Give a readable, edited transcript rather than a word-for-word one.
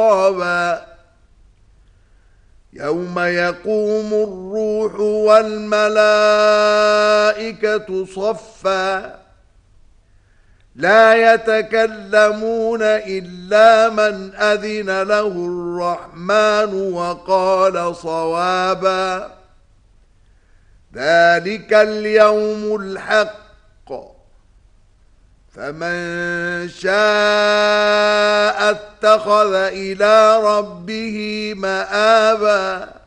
عقابا يوم يقوم الروح والملائكة صفا لا يتكلمون إلا من أذن له الرحمن وقال صوابا ذلك اليوم الحق فمن شاء اتخذ إلى ربه مآبا